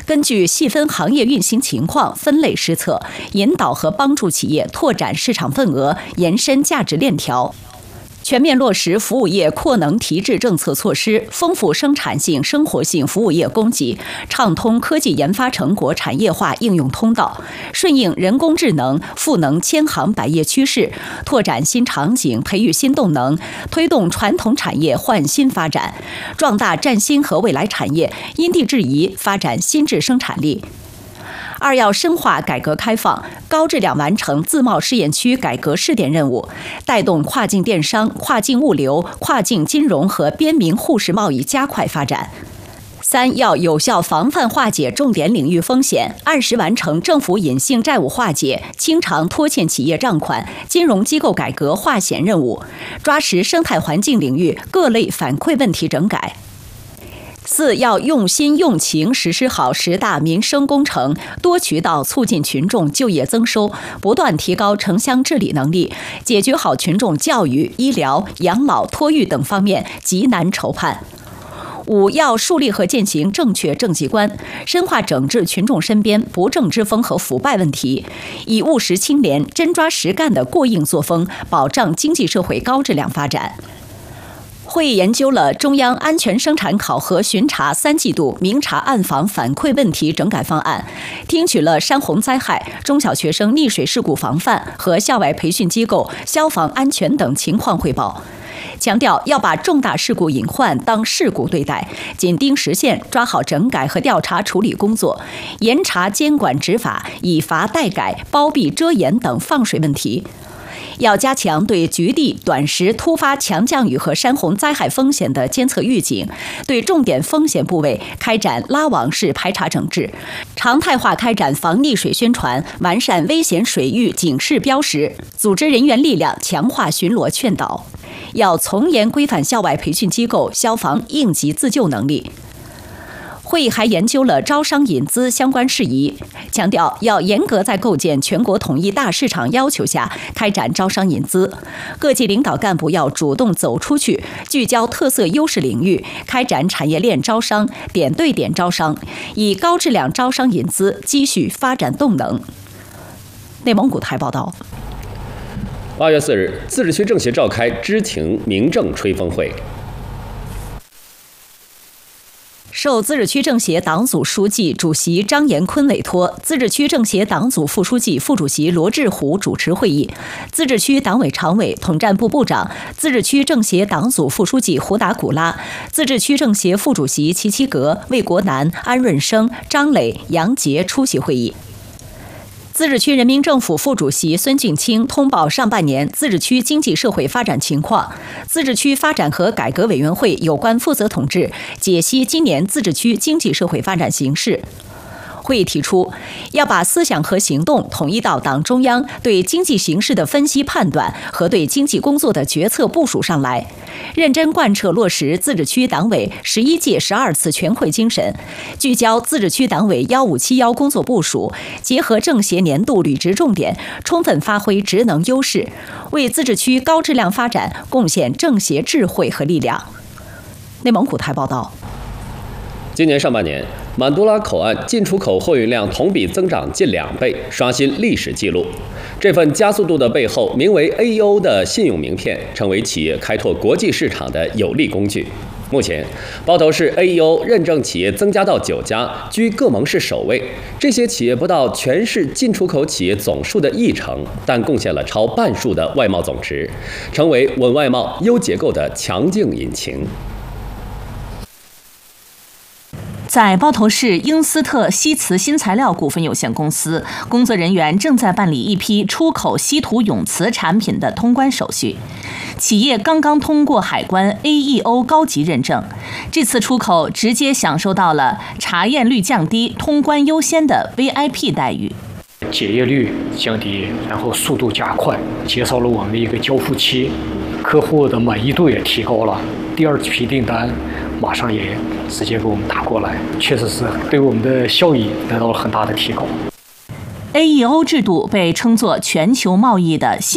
根据细分行业运行情况分类施策，引导和帮助企业拓展市场份额，延伸价值链条。全面落实服务业扩能提质政策措施，丰富生产性、生活性服务业供给，畅通科技研发成果产业化应用通道，顺应人工智能、赋能千行百业趋势，拓展新场景，培育新动能，推动传统产业焕新发展，壮大崭新和未来产业，因地制宜发展新质生产力。二要深化改革开放，高质量完成自贸试验区改革试点任务，带动跨境电商、跨境物流、跨境金融和边民互市贸易加快发展。三要有效防范化解重点领域风险，按时完成政府隐性债务化解、清偿拖欠企业账款、金融机构改革化险任务，抓实生态环境领域各类反馈问题整改。四要用心用情实施好10大民生工程，多渠道促进群众就业增收，不断提高城乡治理能力，解决好群众教育、医疗、养老、托育等方面急难愁盼。五要树立和践行正确政绩观，深化整治群众身边不正之风和腐败问题，以务实清廉、真抓实干的过硬作风，保障经济社会高质量发展。会议研究了中央安全生产考核巡查3季度明察暗访反馈问题整改方案，听取了山洪灾害、中小学生溺水事故防范和校外培训机构消防安全等情况汇报，强调要把重大事故隐患当事故对待，紧盯实现，抓好整改和调查处理工作，严查监管执法，以罚代改、包庇遮掩等放水问题。要加强对局地、短时突发强降雨和山洪灾害风险的监测预警，对重点风险部位开展拉网式排查整治，常态化开展防溺水宣传，完善危险水域警示标识，组织人员力量强化巡逻劝导。要从严规范校外培训机构消防应急自救能力。会议还研究了招商引资相关事宜，强调要严格在构建全国统一大市场要求下开展招商引资，各级领导干部要主动走出去，聚焦特色优势领域，开展产业链招商、点对点招商，以高质量招商引资积蓄发展动能。内蒙古台报道。 8月4日，自治区政协召开知情民政吹风会。 受自治区政协党组书记、主席张延坤委托，自治区政协党组副书记、副主席罗志虎主持会议。自治区党委常委、统战部部长、自治区政协党组副书记胡达古拉、自治区政协副主席齐齐格、魏国南、安润生、张磊、杨杰出席会议。自治区人民政府副主席孙俊清通报上半年自治区经济社会发展情况，自治区发展和改革委员会有关负责同志解析今年自治区经济社会发展形势。会议提出，要把思想和行动统一到党中央对经济形势的分析判断和对经济工作的决策部署上来，认真贯彻落实自治区党委11届12次全会精神，聚焦自治区党委1571工作部署，结合政协年度履职重点，充分发挥职能优势，为自治区高质量发展贡献政协智慧和力量。内蒙古台报道。 今年上半年，满都拉口岸进出口货运量同比增长近2倍，刷新历史记录。这份加速度的背后，名为 AEO 的信用名片成为企业开拓国际市场的有力工具。目前，包头市 AEO 认证企业增加到9家，居各盟市首位。这些企业不到全市进出口企业总数的1成，但贡献了超半数的外贸总值，成为稳外贸、优结构的强劲引擎。 在包头市英斯特西瓷新材料股份有限公司，工作人员正在办理一批出口稀土永瓷产品的通关手续。企业刚刚通过海关 AEO 高级认证，这次出口直接享受到了查验率降低、通关优先的 VIP 待遇。 检验率降低，然后速度加快，减少了我们的一个交付期，客户的满意度也提高了。第2批订单马上也直接给我们打过来，确实是对我们的效益得到了很大的提高。 AEO 制度被称作全球贸易的